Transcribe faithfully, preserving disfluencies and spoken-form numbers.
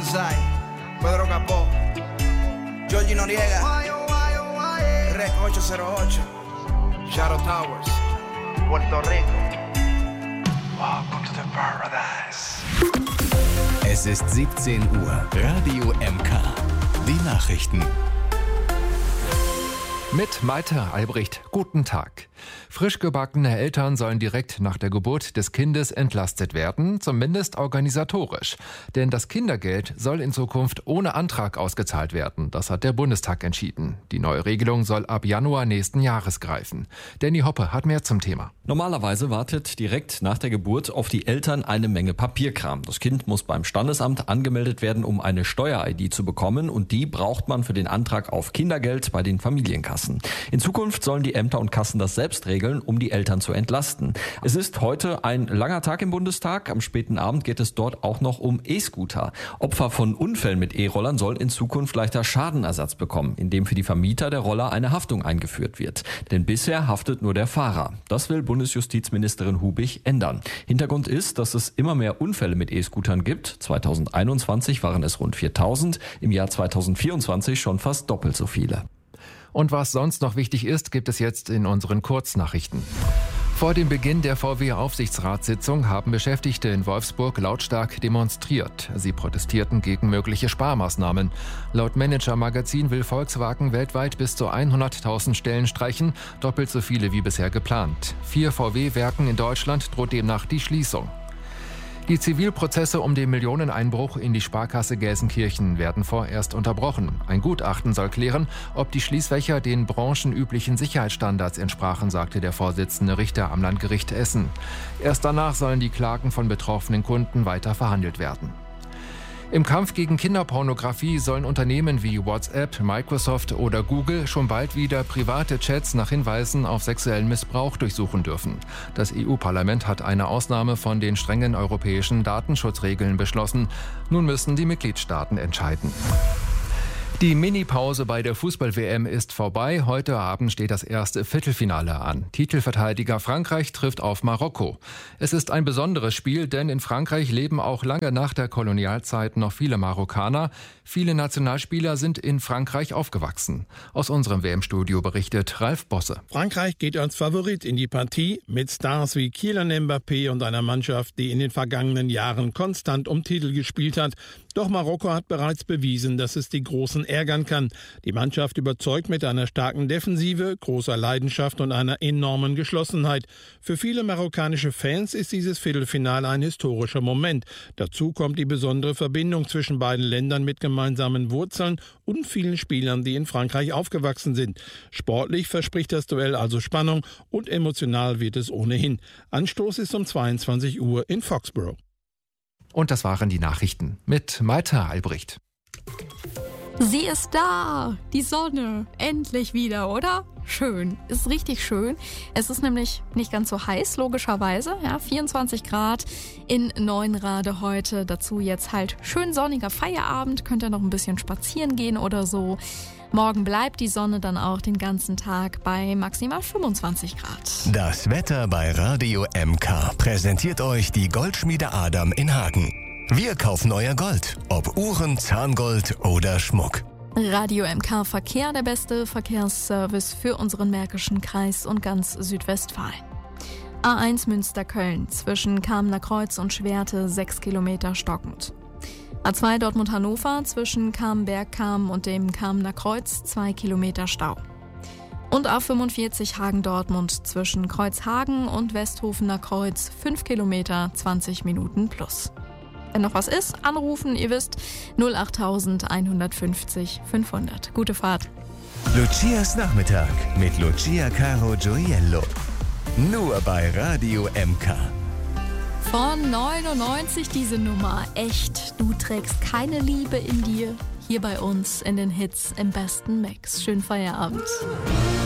Banzai, Pedro Capó, Georgie Noriega, Rec ocho cero ocho, Shadow Towers, Puerto Rico. Welcome to the paradise. Es ist siebzehn Uhr. Radio M K. Die Nachrichten. Mit Malte Albrecht. Guten Tag. Frisch gebackene Eltern sollen direkt nach der Geburt des Kindes entlastet werden, zumindest organisatorisch. Denn das Kindergeld soll in Zukunft ohne Antrag ausgezahlt werden. Das hat der Bundestag entschieden. Die neue Regelung soll ab Januar nächsten Jahres greifen. Danny Hoppe hat mehr zum Thema. Normalerweise wartet direkt nach der Geburt auf die Eltern eine Menge Papierkram. Das Kind muss beim Standesamt angemeldet werden, um eine Steuer-I D zu bekommen. Und die braucht man für den Antrag auf Kindergeld bei den Familienkassen. In Zukunft sollen die Ämter und Kassen das selbst regeln, um die Eltern zu entlasten. Es ist heute ein langer Tag im Bundestag. Am späten Abend geht es dort auch noch um E-Scooter. Opfer von Unfällen mit E-Rollern sollen in Zukunft leichter Schadenersatz bekommen, indem für die Vermieter der Roller eine Haftung eingeführt wird. Denn bisher haftet nur der Fahrer. Das will Bundesjustizministerin Hubich ändern. Hintergrund ist, dass es immer mehr Unfälle mit E-Scootern gibt. zweitausendeinundzwanzig waren es rund viertausend, im Jahr zweitausendvierundzwanzig schon fast doppelt so viele. Und was sonst noch wichtig ist, gibt es jetzt in unseren Kurznachrichten. Vor dem Beginn der V W-Aufsichtsratssitzung haben Beschäftigte in Wolfsburg lautstark demonstriert. Sie protestierten gegen mögliche Sparmaßnahmen. Laut Manager Magazin will Volkswagen weltweit bis zu hunderttausend Stellen streichen, doppelt so viele wie bisher geplant. Vier V W-Werken in Deutschland droht demnach die Schließung. Die Zivilprozesse um den Millioneneinbruch in die Sparkasse Gelsenkirchen werden vorerst unterbrochen. Ein Gutachten soll klären, ob die Schließfächer den branchenüblichen Sicherheitsstandards entsprachen, sagte der Vorsitzende Richter am Landgericht Essen. Erst danach sollen die Klagen von betroffenen Kunden weiter verhandelt werden. Im Kampf gegen Kinderpornografie sollen Unternehmen wie WhatsApp, Microsoft oder Google schon bald wieder private Chats nach Hinweisen auf sexuellen Missbrauch durchsuchen dürfen. Das E U-Parlament hat eine Ausnahme von den strengen europäischen Datenschutzregeln beschlossen. Nun müssen die Mitgliedstaaten entscheiden. Die Mini-Pause bei der Fußball-W M ist vorbei. Heute Abend steht das erste Viertelfinale an. Titelverteidiger Frankreich trifft auf Marokko. Es ist ein besonderes Spiel, denn in Frankreich leben auch lange nach der Kolonialzeit noch viele Marokkaner. Viele Nationalspieler sind in Frankreich aufgewachsen. Aus unserem W M-Studio berichtet Ralf Bosse. Frankreich geht als Favorit in die Partie mit Stars wie Kylian Mbappé und einer Mannschaft, die in den vergangenen Jahren konstant um Titel gespielt hat. Doch Marokko hat bereits bewiesen, dass es die Großen ärgern kann. Die Mannschaft überzeugt mit einer starken Defensive, großer Leidenschaft und einer enormen Geschlossenheit. Für viele marokkanische Fans ist dieses Viertelfinale ein historischer Moment. Dazu kommt die besondere Verbindung zwischen beiden Ländern mit gemeinsamen Wurzeln und vielen Spielern, die in Frankreich aufgewachsen sind. Sportlich verspricht das Duell also Spannung und emotional wird es ohnehin. Anstoß ist um zweiundzwanzig Uhr in Foxborough. Und das waren die Nachrichten mit Malte Albrecht. Sie ist da, die Sonne, endlich wieder, oder? Schön, ist richtig schön. Es ist nämlich nicht ganz so heiß, logischerweise. Ja, vierundzwanzig Grad in Neuenrade heute. Dazu jetzt halt schön sonniger Feierabend. Könnt ihr noch ein bisschen spazieren gehen oder so. Morgen bleibt die Sonne dann auch den ganzen Tag bei maximal fünfundzwanzig Grad. Das Wetter bei Radio M K präsentiert euch die Goldschmiede Adam in Hagen. Wir kaufen euer Gold, ob Uhren, Zahngold oder Schmuck. Radio M K Verkehr, der beste Verkehrsservice für unseren Märkischen Kreis und ganz Südwestfalen. A eins Münster-Köln zwischen Kamener Kreuz und Schwerte sechs Kilometer stockend. A zwei Dortmund-Hannover zwischen Kamenberg-Kamen und dem Kamener Kreuz zwei Kilometer Stau. Und A fünfundvierzig Hagen-Dortmund zwischen Kreuzhagen und Westhofener Kreuz fünf Kilometer zwanzig Minuten plus. Wenn noch was ist, anrufen, ihr wisst, null acht eins fünfzig fünfhundert. Gute Fahrt. Lucias Nachmittag mit Lucia Caro Gioiello. Nur bei Radio M K. Von neunundneunzig diese Nummer. Echt, du trägst keine Liebe in dir. Hier bei uns in den Hits im besten Mix. Schönen Feierabend.